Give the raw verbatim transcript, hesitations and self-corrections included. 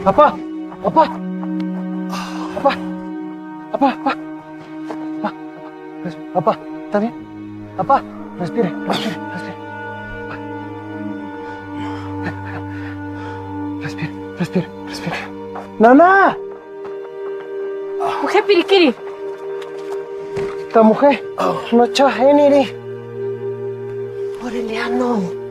Papá, papá, papá, papá, papá, papá, papá, ¿está bien? Papá, respire, respire, respire. Respire, respire, respire. ¡Nana! Mujer pirikiri. Esta mujer, no echa genere. Por Eliano.